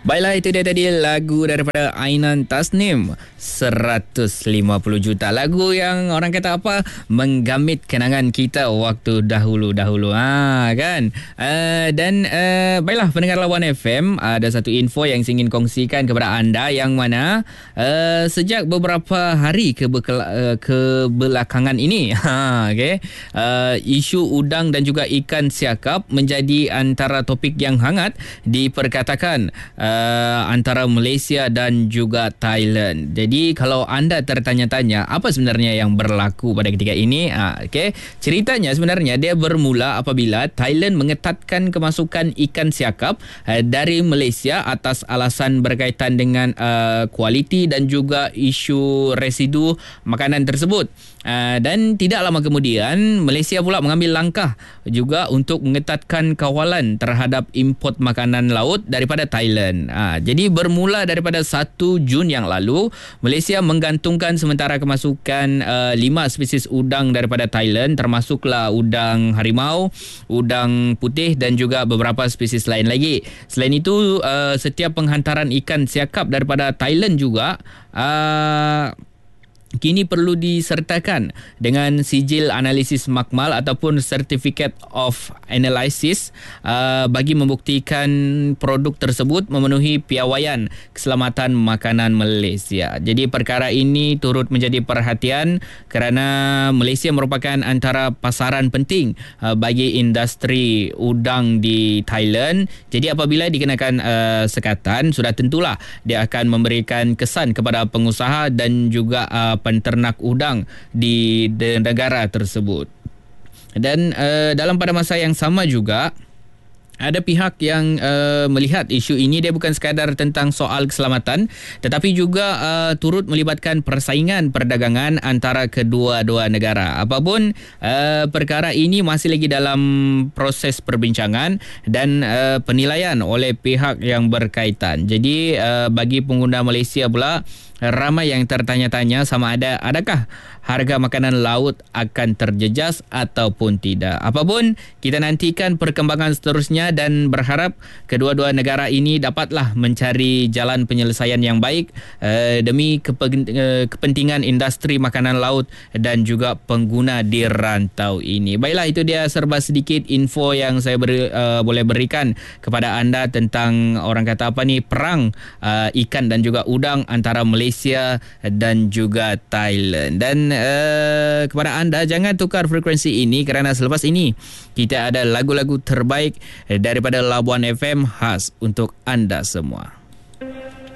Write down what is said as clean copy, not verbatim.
Baiklah, itu dia tadi lagu daripada Ainan Tasnim, 150 juta. Lagu yang orang kata apa, menggamit kenangan kita waktu dahulu-dahulu. Kan? Baiklah, pendengar Lawan FM, ada satu info yang saya ingin kongsikan kepada anda, yang mana sejak beberapa hari kebelakangan ini, isu udang dan juga ikan siakap menjadi antara topik yang hangat diperkatakan antara Malaysia dan juga Thailand. Jadi kalau anda tertanya-tanya apa sebenarnya yang berlaku pada ketika ini, ceritanya sebenarnya dia bermula apabila Thailand mengetatkan kemasukan ikan siakap dari Malaysia atas alasan berkaitan dengan kualiti dan juga isu residu makanan tersebut. Dan tidak lama kemudian Malaysia pula mengambil langkah juga untuk mengetatkan kawalan terhadap import makanan laut daripada Thailand. Jadi bermula daripada 1 Jun yang lalu, Malaysia menggantungkan sementara kemasukan 5 spesies udang daripada Thailand, termasuklah udang harimau, udang putih dan juga beberapa spesies lain lagi. Selain itu, setiap penghantaran ikan siakap daripada Thailand juga kini perlu disertakan dengan sijil analisis makmal ataupun Certificate of Analysis bagi membuktikan produk tersebut memenuhi piawaian keselamatan makanan Malaysia. Jadi perkara ini turut menjadi perhatian kerana Malaysia merupakan antara pasaran penting bagi industri udang di Thailand. Jadi apabila dikenakan sekatan, sudah tentulah dia akan memberikan kesan kepada pengusaha dan juga penternak udang di negara tersebut. Dan dalam pada masa yang sama juga, ada pihak yang melihat isu ini dia bukan sekadar tentang soal keselamatan, tetapi juga turut melibatkan persaingan perdagangan antara kedua-dua negara. Apapun perkara ini masih lagi dalam proses perbincangan dan penilaian oleh pihak yang berkaitan. Jadi bagi pengguna Malaysia pula, ramai yang tertanya-tanya sama adakah harga makanan laut akan terjejas ataupun tidak. Apapun, kita nantikan perkembangan seterusnya dan berharap kedua-dua negara ini dapatlah mencari jalan penyelesaian yang baik demi kepentingan industri makanan laut dan juga pengguna di rantau ini. Baiklah, itu dia serba sedikit info yang saya boleh berikan kepada anda tentang orang kata apa ni, perang ikan dan juga udang antara Malaysia dan juga Thailand. Dan kepada anda, jangan tukar frekuensi ini kerana selepas ini kita ada lagu-lagu terbaik daripada Labuan FM khas untuk anda semua.